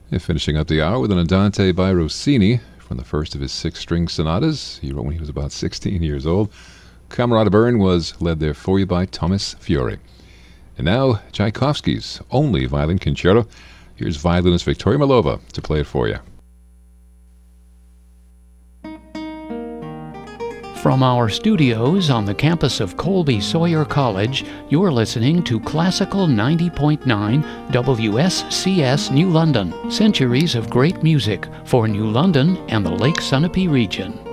And finishing up the hour with an Andante by Rossini from the first of his 6-string sonatas. He wrote when he was about 16 years old. Camerata Burn was led there for you by Thomas Fiore. And now, Tchaikovsky's only violin concerto. Here's violinist Victoria Milova to play it for you. From our studios on the campus of Colby Sawyer College, you're listening to Classical 90.9 WSCS New London. Centuries of great music for New London and the Lake Sunapee region.